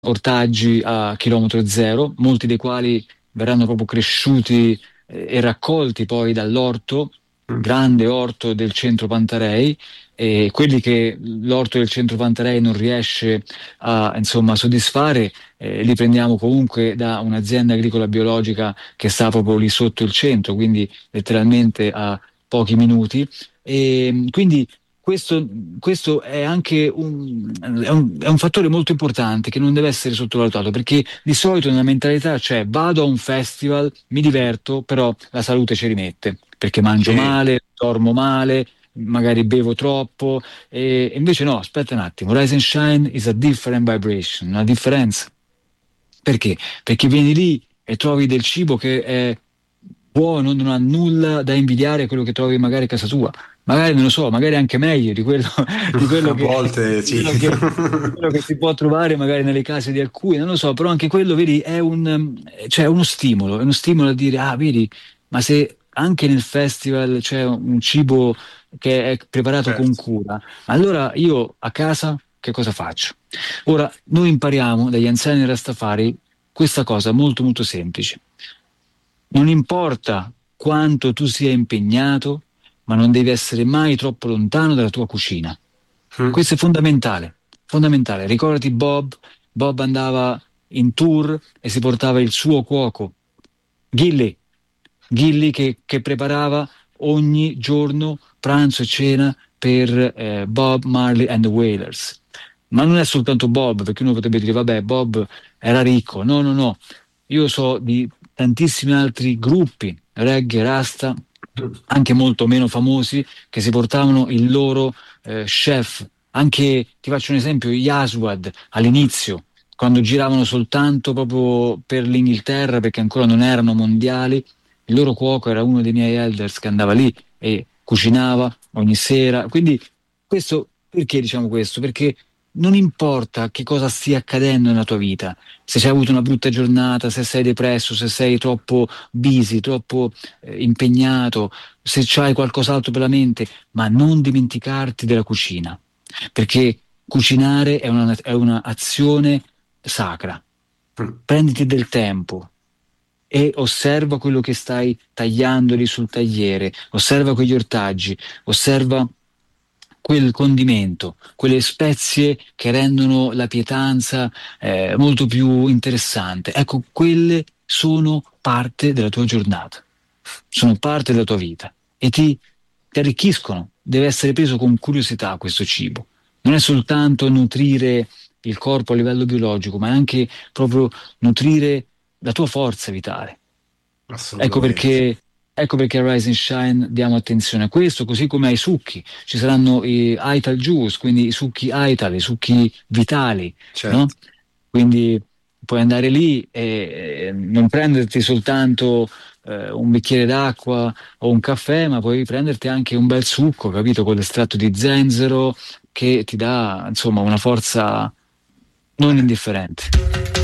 ortaggi a chilometro zero, molti dei quali verranno proprio cresciuti e raccolti poi dall'orto, Mm. grande orto del centro Pantarei, e quelli che l'orto del centro Pantarei non riesce a, insomma, soddisfare, li prendiamo comunque da un'azienda agricola biologica che sta proprio lì sotto il centro, quindi letteralmente a pochi minuti. E quindi questo è anche è un fattore molto importante che non deve essere sottovalutato, perché di solito nella mentalità c'è: vado a un festival, mi diverto, però la salute ci rimette, perché mangio Sì, male, dormo male, magari bevo troppo, e invece no, aspetta un attimo, Rise and Shine is a different vibration, una differenza. Perché? Perché vieni lì e trovi del cibo che è buono, non ha nulla da invidiare a quello che trovi magari a casa tua. Magari, non lo so, magari anche meglio di quello, di quello a che, volte di sì. quello che, di quello che si può trovare magari nelle case di alcuni, non lo so, però anche quello, vedi, cioè è uno stimolo a dire: ah, vedi, ma se anche nel festival c'è un cibo che è preparato con Certo. cura, allora io a casa che cosa faccio? Ora, noi impariamo dagli anziani Rastafari questa cosa molto molto semplice. Non importa quanto tu sia impegnato, ma non devi essere mai troppo lontano dalla tua cucina. Mm. Questo è fondamentale, fondamentale. Ricordati Bob, Bob andava in tour e si portava il suo cuoco, Gilly, Gilly che preparava ogni giorno pranzo e cena per Bob Marley and the Wailers. Ma non è soltanto Bob, perché uno potrebbe dire: vabbè, Bob era ricco. No, no, no. Io so di tantissimi altri gruppi, reggae, rasta, anche molto meno famosi, che si portavano il loro chef. Anche, ti faccio un esempio, gli Aswad all'inizio, quando giravano soltanto proprio per l'Inghilterra, perché ancora non erano mondiali, il loro cuoco era uno dei miei elders che andava lì e cucinava ogni sera. Quindi questo, perché diciamo questo? Perché non importa che cosa stia accadendo nella tua vita, se hai avuto una brutta giornata, se sei depresso, se sei troppo busy, troppo impegnato, se c'hai qualcos'altro per la mente, ma non dimenticarti della cucina, perché cucinare è una azione sacra. Mm. Prenditi del tempo e osserva quello che stai tagliando lì sul tagliere, osserva quegli ortaggi, osserva quel condimento, quelle spezie che rendono la pietanza molto più interessante. Ecco, quelle sono parte della tua giornata, sono parte della tua vita e ti arricchiscono. Deve essere preso con curiosità questo cibo. Non è soltanto nutrire il corpo a livello biologico, ma è anche proprio nutrire la tua forza vitale. Ecco Assolutamente. perché, ecco perché a Rise and Shine diamo attenzione a questo, così come ai succhi. Ci saranno i Ital Juice, quindi i succhi Ital, i succhi vitali, no? Certo. Quindi puoi andare lì e non prenderti soltanto un bicchiere d'acqua o un caffè, ma puoi prenderti anche un bel succo, capito? Con l'estratto di zenzero che ti dà, insomma, una forza non indifferente.